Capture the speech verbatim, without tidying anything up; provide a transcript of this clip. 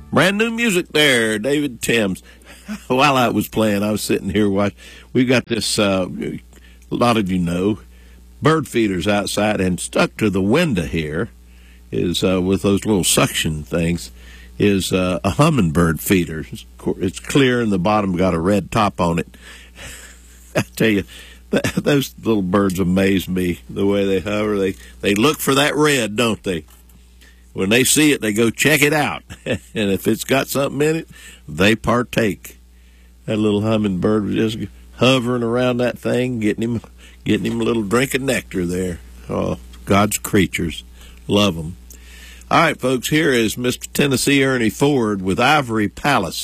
Brand new music there, David Timms. While I was playing, I was sitting here watching. We got this, uh, a lot of you know, bird feeders outside, and stuck to the window here is, uh, with those little suction things, is uh, a hummingbird feeder. It's, it's clear, and the bottom got a red top on it. I tell you, th- those little birds amaze me, the way they hover. They, they look for that red, don't they? When they see it, they go check it out. And if it's got something in it, they partake. That little hummingbird was just hovering around that thing, getting him, getting him a little drink of nectar there. Oh, God's creatures. Love them. All right, folks, here is Mister Tennessee Ernie Ford with Ivory Palace.